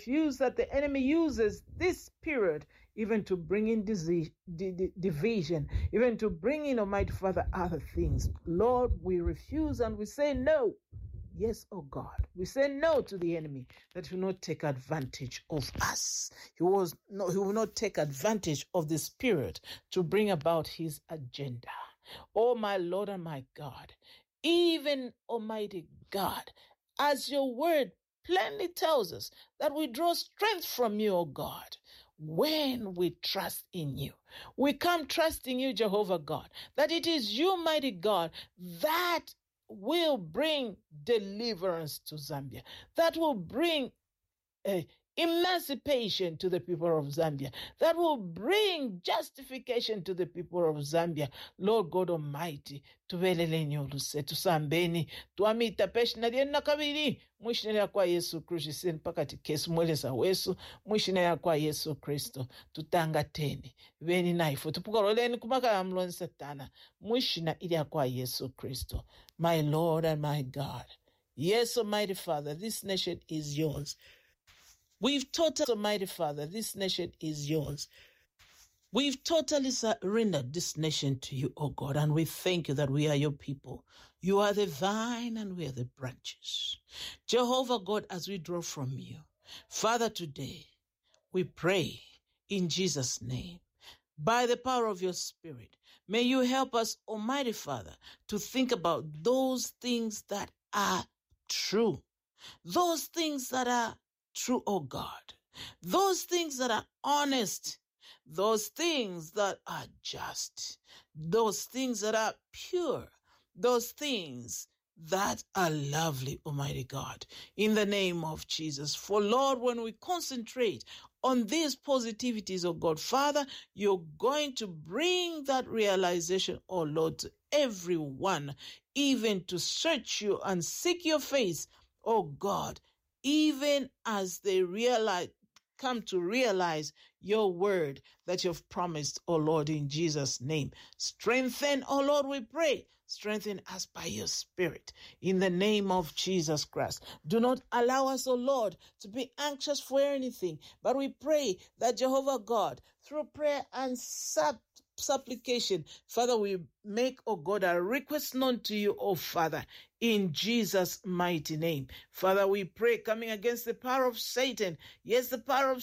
refuse that the enemy uses this period even to bring in division, even to bring in, Almighty Father, other things. Lord, we refuse and we say no. Yes, oh God, we say no to the enemy, that he will not take advantage of us. He will not take advantage of the Spirit to bring about his agenda. Oh, my Lord and my God, even Almighty God, as your word plainly tells us that we draw strength from you, oh God, when we trust in you. We come trusting you, Jehovah God, that it is you, mighty God, that will bring deliverance to Zambia, that will bring emancipation to the people of Zambia, that will bring justification to the people of Zambia. Lord God Almighty, tuvelele nyoluse, tusambeni, tuamita peshina liena kabiri, mwishina kwa Yesu Kristo, sini pakati kesu mweleza wesu, mwishina kwa Yesu Kristo, tutanga teni, veni naifu, tupukololeni kumaka ya mloni satana, mwishina ili kwa Yesu Kristo. My Lord and my God, yes, Almighty Father, this nation is yours. We've totally, Almighty Father, this nation is yours. We've totally surrendered this nation to you, O God, and we thank you that we are your people. You are the vine and we are the branches. Jehovah God, as we draw from you, Father, today we pray in Jesus' name. By the power of your Spirit, may you help us, Almighty Father, to think about those things that are true. Those things that are true, oh God. Those things that are honest. Those things that are just. Those things that are pure. Those things that are lovely, Almighty God. In the name of Jesus. For Lord, when we concentrate on these positivities, oh God, Father, you're going to bring that realization, oh Lord, to everyone, even to search you and seek your face, oh God, even as they come to realize your word that you've promised, oh Lord, in Jesus' name. Strengthen, oh Lord, we pray. Strengthen us by your Spirit in the name of Jesus Christ. Do not allow us, oh Lord, to be anxious for anything, but we pray that Jehovah God, through prayer and supplication, Father, we make, oh God, a request known to you, oh Father, in Jesus' mighty name. Father, we pray, coming against the power of Satan. Yes, the power of